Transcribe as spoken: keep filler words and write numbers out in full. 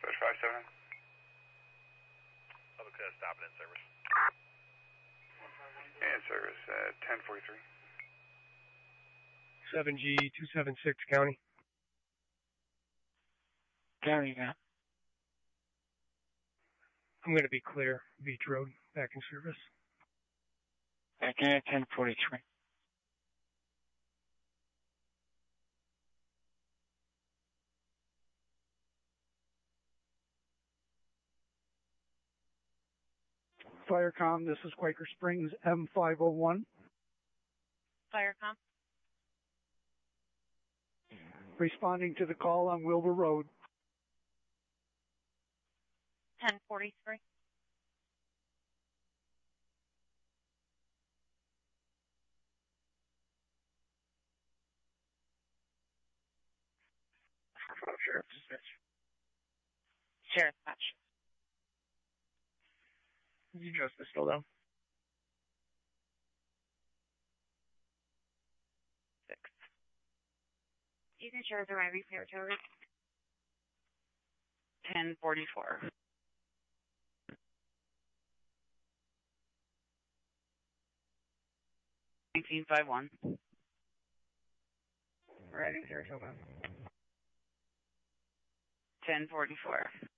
Dispatch five seven. Public uh, stopping in service. In service at ten forty-three. seven G two seven six County. County now. I'm going to be clear. Beach Road, back in service. Back in at ten forty-three. Firecom, this is Quaker Springs M five oh one. Firecom. Responding to the call on Wilbur Road. ten forty-three. Sheriff's dispatch. Sheriff's Patch. You Justice still down? Six. You can share the arriving territory. ten forty-four. nineteen fifty-one. Arriving territory. ten forty-four.